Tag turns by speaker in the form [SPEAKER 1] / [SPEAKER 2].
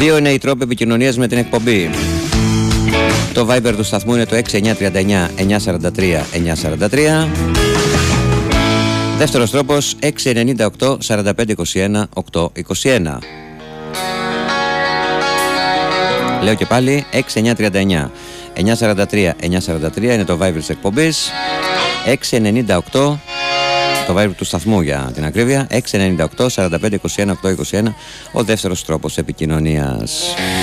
[SPEAKER 1] Δύο είναι οι τρόποι επικοινωνίας με την εκπομπή. Το Viber του σταθμού είναι το 6939 943 943. Δεύτερος τρόπος 698 45 21 821. Λέω και πάλι 6939 943 943 είναι το Viber της εκπομπής. 698 το Viber του σταθμού για την ακρίβεια. 698 45 21 821 ο δεύτερος τρόπος επικοινωνίας.